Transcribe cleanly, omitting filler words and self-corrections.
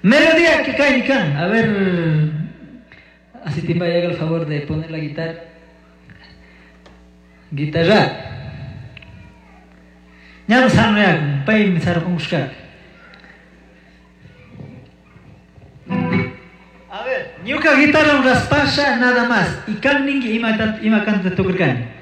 Melodía que cae ni can. A ver, así te haga el favor de poner la guitarra. Guitarra. Ya no saben ya, para empezar con buscar. A ver, ñuka guitarra un raspasha nada más. Y can ninguém ima canta tocar can.